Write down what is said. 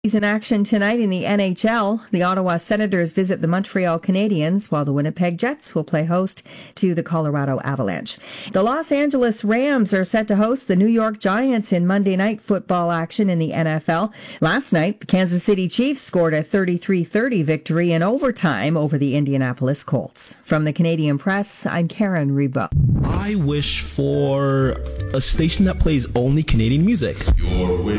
In action tonight in the NHL, the Ottawa Senators visit the Montreal Canadiens, while the Winnipeg Jets will play host to the Colorado Avalanche. The Los Angeles Rams are set to host the New York Giants in Monday night football action in the NFL. Last night, the Kansas City Chiefs scored a 33-30 victory in overtime over the Indianapolis Colts. From the Canadian Press, I'm Karen Rebo. I wish for a station that plays only Canadian music. Your wish